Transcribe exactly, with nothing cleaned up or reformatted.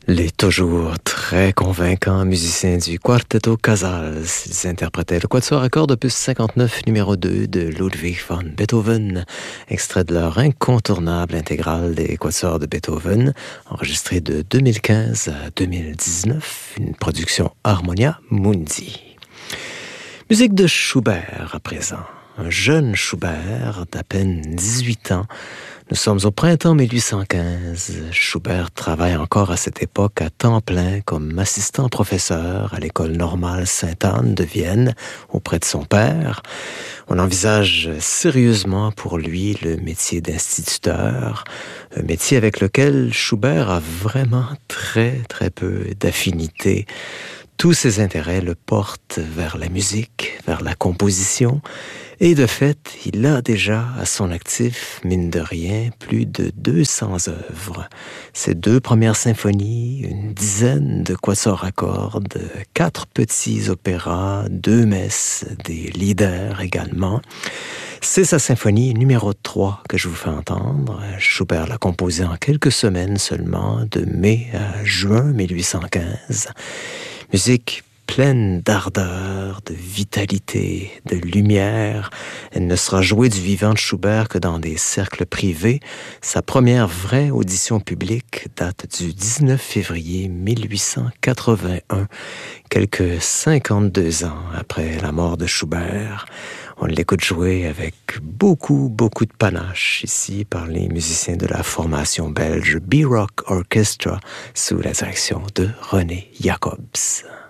Les toujours très convaincants musiciens du Quartetto Casals, ils interprétaient le Quatuor à cordes opus cinquante-neuf numéro deux de Ludwig van Beethoven, extrait de leur incontournable intégrale des Quatuors de Beethoven, enregistré de deux mille quinze à deux mille dix-neuf, une production Harmonia Mundi. Musique de Schubert à présent. Un jeune Schubert d'à peine dix-huit ans. Nous sommes au printemps mille huit cent quinze. Schubert travaille encore à cette époque à temps plein comme assistant professeur à l'école normale Sainte-Anne de Vienne auprès de son père. On envisage sérieusement pour lui le métier d'instituteur, un métier avec lequel Schubert a vraiment très très peu d'affinité. Tous ses intérêts le portent vers la musique, vers la composition, et de fait, il a déjà à son actif, mine de rien, plus de deux cents œuvres. Ses deux premières symphonies, une dizaine de quatuors à cordes, quatre petits opéras, deux messes, des lieder également. C'est sa symphonie numéro trois que je vous fais entendre. Schubert l'a composée en quelques semaines seulement, de mai à juin mille huit cent quinze. Musique pleine d'ardeur, de vitalité, de lumière. Elle ne sera jouée du vivant de Schubert que dans des cercles privés. Sa première vraie audition publique date du dix-neuf février mille huit cent quatre-vingt-un, quelques cinquante-deux ans après la mort de Schubert. On l'écoute jouer avec beaucoup, beaucoup de panache ici par les musiciens de la formation belge B-Rock Orchestra sous la direction de René Jacobs.